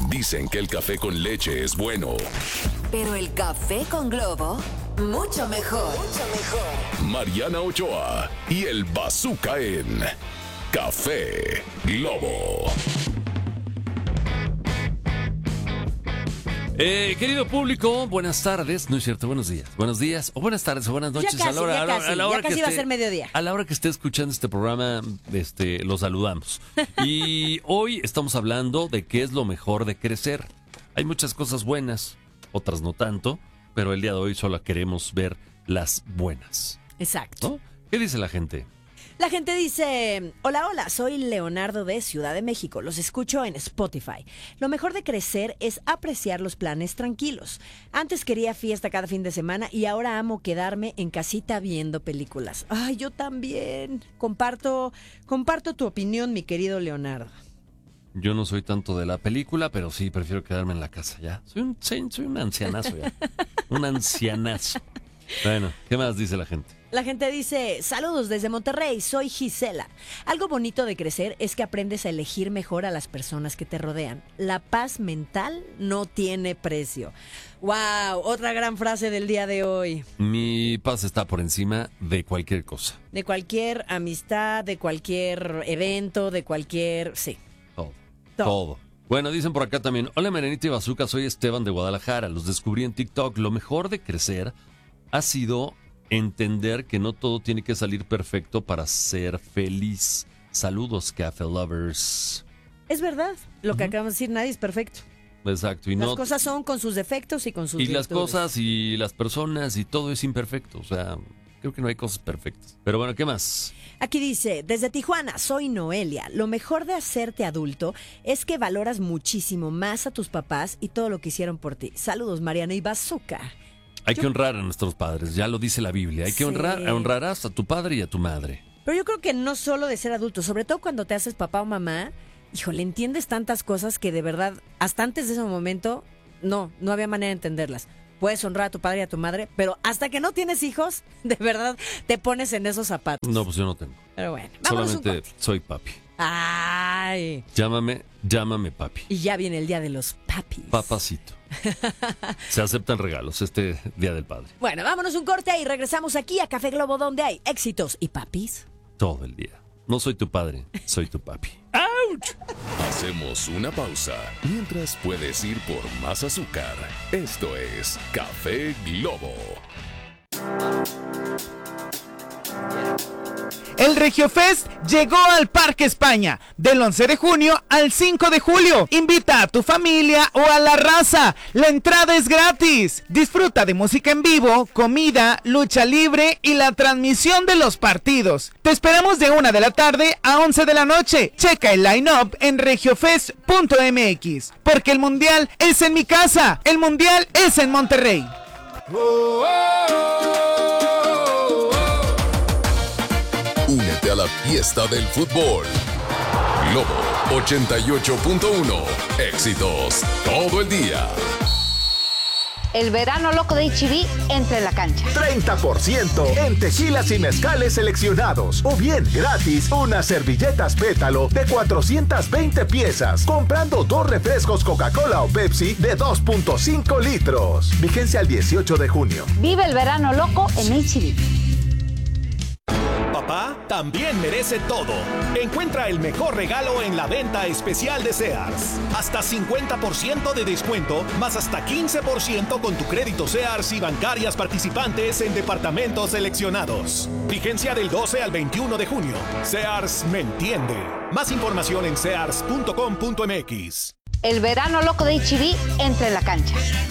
Dicen que el café con leche es bueno. Pero el café con Globo, mucho mejor. Mucho mejor. Mariana Ochoa y el Bazooka en Café Globo. Querido público, buenas tardes. No es cierto, buenos días. Buenos días, o buenas tardes, o buenas noches. Ya casi va a ser mediodía. A la hora que esté escuchando este programa, los saludamos. Y hoy estamos hablando de qué es lo mejor de crecer. Hay muchas cosas buenas, otras no tanto, pero el día de hoy solo queremos ver las buenas. Exacto. ¿No? ¿Qué dice la gente? La gente dice, hola, soy Leonardo de Ciudad de México, los escucho en Spotify. Lo mejor de crecer es apreciar los planes tranquilos. Antes quería fiesta cada fin de semana y ahora amo quedarme en casita viendo películas. Ay, yo también. Comparto tu opinión, mi querido Leonardo. Yo no soy tanto de la película, pero sí prefiero quedarme en la casa ya. Soy un ancianazo ya. Un ancianazo. Bueno, ¿qué más dice la gente? La gente dice, saludos desde Monterrey, soy Gisela. Algo bonito de crecer es que aprendes a elegir mejor a las personas que te rodean. La paz mental no tiene precio. ¡Wow! Otra gran frase del día de hoy. Mi paz está por encima de cualquier cosa. De cualquier amistad, de cualquier evento, de cualquier... Sí. Todo. Bueno, dicen por acá también, hola Marianita y Bazooka, soy Esteban de Guadalajara. Los descubrí en TikTok. Lo mejor de crecer ha sido entender que no todo tiene que salir perfecto para ser feliz. Saludos, Café Lovers. Es verdad, lo que acabamos de decir, nadie es perfecto. Exacto. Y las cosas son con sus defectos y con sus virtudes. Las cosas y las personas y todo es imperfecto. O sea, creo que no hay cosas perfectas. Pero bueno, ¿qué más? Aquí dice, desde Tijuana, soy Noelia. Lo mejor de hacerte adulto es que valoras muchísimo más a tus papás y todo lo que hicieron por ti. Saludos, Mariana y Bazooka. Hay que honrar a nuestros padres, ya lo dice la Biblia. Hay que honrarás a tu padre y a tu madre. Pero yo creo que no solo de ser adulto, sobre todo cuando te haces papá o mamá, híjole, entiendes tantas cosas que de verdad, hasta antes de ese momento, no había manera de entenderlas. Puedes honrar a tu padre y a tu madre, pero hasta que no tienes hijos, de verdad, te pones en esos zapatos. No, pues yo no tengo. Pero bueno, vámonos. Solamente soy papi. Ay. Llámame papi. Y ya viene el día de los papis. Papacito. Se aceptan regalos este Día del Padre. Bueno, vámonos un corte y regresamos aquí a Café Globo, donde hay éxitos y papis. Todo el día. No soy tu padre, soy tu papi. ¡Auch! Hacemos una pausa. Mientras puedes ir por más azúcar. Esto es Café Globo. El RegioFest llegó al Parque España del 11 de junio al 5 de julio. Invita a tu familia o a la raza. La entrada es gratis. Disfruta de música en vivo, comida, lucha libre y la transmisión de los partidos. Te esperamos de 1 de la tarde a 11 de la noche. Checa el line-up en regiofest.mx. Porque el mundial es en mi casa. El mundial es en Monterrey. Únete a la fiesta del fútbol. Globo 88.1. Éxitos todo el día. El verano loco de H-E-B entra en la cancha. 30% en tequilas y mezcales seleccionados. O bien, gratis, unas servilletas pétalo de 420 piezas. Comprando 2 refrescos Coca-Cola o Pepsi de 2.5 litros. Vigencia al 18 de junio. Vive el verano loco en H-E-B. Papá también merece todo. Encuentra el mejor regalo en la venta especial de Sears. Hasta 50% de descuento, más hasta 15% con tu crédito Sears y bancarias participantes en departamentos seleccionados. Vigencia del 12 al 21 de junio. Sears me entiende. Más información en sears.com.mx. El verano loco de H-E-B entra en la cancha.